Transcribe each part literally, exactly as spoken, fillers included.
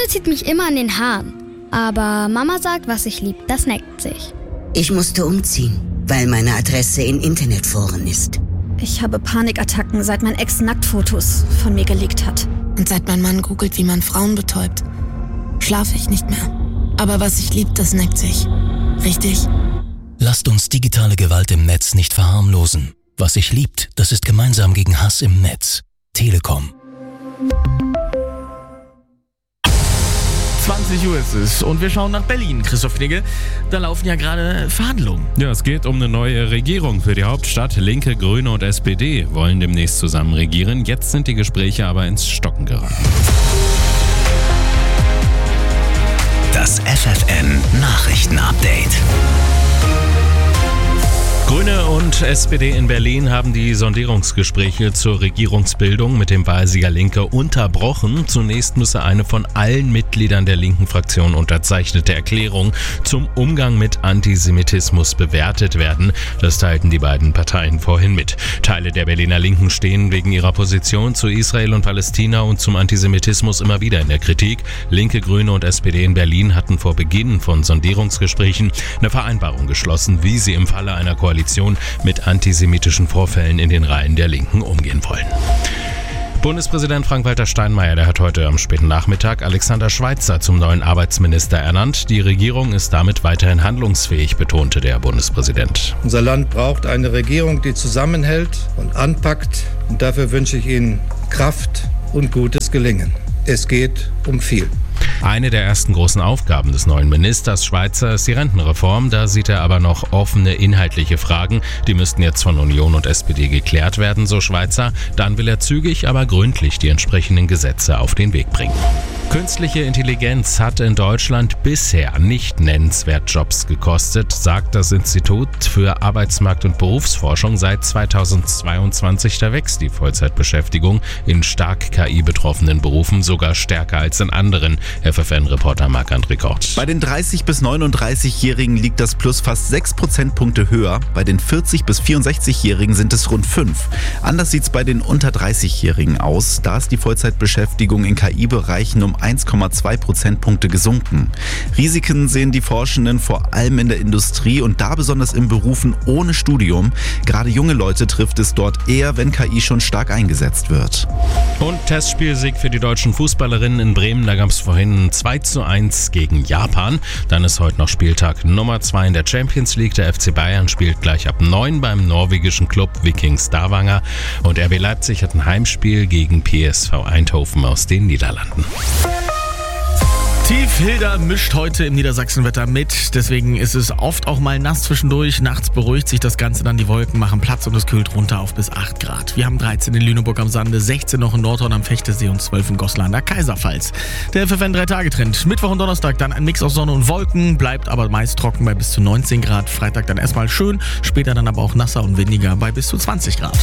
Schule zieht mich immer an den Haaren. Aber Mama sagt, was ich lieb, das neckt sich. Ich musste umziehen, weil meine Adresse in Internetforen ist. Ich habe Panikattacken, seit mein Ex Nacktfotos von mir geleakt hat. Und seit mein Mann googelt, wie man Frauen betäubt, schlafe ich nicht mehr. Aber was ich lieb, das neckt sich. Richtig? Lasst uns digitale Gewalt im Netz nicht verharmlosen. Was sich liebt, das ist gemeinsam gegen Hass im Netz. Telekom. zwanzig Uhr ist es und wir schauen nach Berlin. Christoph Knigge, da laufen ja gerade Verhandlungen. Ja, es geht um eine neue Regierung für die Hauptstadt. Linke, Grüne und S P D wollen demnächst zusammen regieren. Jetzt sind die Gespräche aber ins Stocken geraten. Das F F N Nachrichtenupdate. Grüne und S P D in Berlin haben die Sondierungsgespräche zur Regierungsbildung mit dem Wahlsieger Linke unterbrochen. Zunächst müsse eine von allen Mitgliedern der linken Fraktion unterzeichnete Erklärung zum Umgang mit Antisemitismus bewertet werden. Das teilten die beiden Parteien vorhin mit. Teile der Berliner Linken stehen wegen ihrer Position zu Israel und Palästina und zum Antisemitismus immer wieder in der Kritik. Linke, Grüne und S P D in Berlin hatten vor Beginn von Sondierungsgesprächen eine Vereinbarung geschlossen, wie sie im Falle einer Koalition mit antisemitischen Vorfällen in den Reihen der Linken umgehen wollen. Bundespräsident Frank-Walter Steinmeier, der hat heute am späten Nachmittag Alexander Schweitzer zum neuen Arbeitsminister ernannt. Die Regierung ist damit weiterhin handlungsfähig, betonte der Bundespräsident. Unser Land braucht eine Regierung, die zusammenhält und anpackt. Und dafür wünsche ich Ihnen Kraft und gutes Gelingen. Es geht um viel. Eine der ersten großen Aufgaben des neuen Ministers Schweitzer ist die Rentenreform. Da sieht er aber noch offene inhaltliche Fragen. Die müssten jetzt von Union und S P D geklärt werden, so Schweitzer. Dann will er zügig, aber gründlich die entsprechenden Gesetze auf den Weg bringen. Künstliche Intelligenz hat in Deutschland bisher nicht nennenswert Jobs gekostet, sagt das Institut für Arbeitsmarkt- und Berufsforschung. Seit zweitausendzweiundzwanzig, da wächst die Vollzeitbeschäftigung in stark K I-betroffenen Berufen sogar stärker als in anderen. F F N-Reporter Marc-André Kort. Bei den dreißig- bis neununddreißigjährigen liegt das Plus fast sechs Prozentpunkte höher. Bei den vierzig- bis vierundsechzigjährigen sind es rund fünf. Anders sieht es bei den unter dreißigjährigen aus. Da ist die Vollzeitbeschäftigung in K I-Bereichen um eins Komma zwei Prozentpunkte gesunken. Risiken sehen die Forschenden vor allem in der Industrie und da besonders in Berufen ohne Studium. Gerade junge Leute trifft es dort eher, wenn K I schon stark eingesetzt wird. Und Testspielsieg für die deutschen Fußballerinnen in Bremen. Da gab es vorhin zwei zu eins gegen Japan. Dann ist heute noch Spieltag Nummer zwei in der Champions League. Der F C Bayern spielt gleich ab neun beim norwegischen Club Viking Stavanger. Und R B Leipzig hat ein Heimspiel gegen P S V Eindhoven aus den Niederlanden. Tiefhilda mischt heute im Niedersachsenwetter mit, deswegen ist es oft auch mal nass zwischendurch. Nachts beruhigt sich das Ganze dann, die Wolken machen Platz und es kühlt runter auf bis acht Grad. Wir haben dreizehn in Lüneburg am Sande, sechzehn noch in Nordhorn am Fechtesee und zwölf in Goslar an der Kaiserpfalz. Der F F N drei Tage Trend. Mittwoch und Donnerstag dann ein Mix aus Sonne und Wolken, bleibt aber meist trocken bei bis zu neunzehn Grad. Freitag dann erstmal schön, später dann aber auch nasser und windiger bei bis zu zwanzig Grad.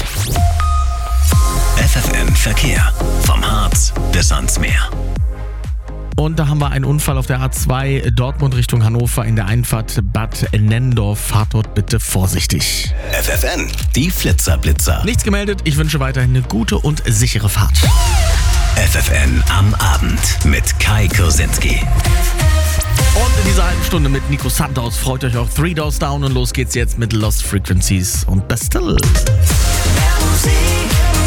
F F N Verkehr. Vom Harz bis ans Meer. Und da haben wir einen Unfall auf der A zwei Dortmund Richtung Hannover in der Einfahrt Bad Nennendorf. Fahrt dort bitte vorsichtig. F F N, die Flitzerblitzer. Nichts gemeldet, ich wünsche weiterhin eine gute und sichere Fahrt. F F N am Abend mit Kai Kursinski. Und in dieser halben Stunde mit Nico Santos freut euch auf Three Doors Down und los geht's jetzt mit Lost Frequencies und Bastille. Mehr Musik.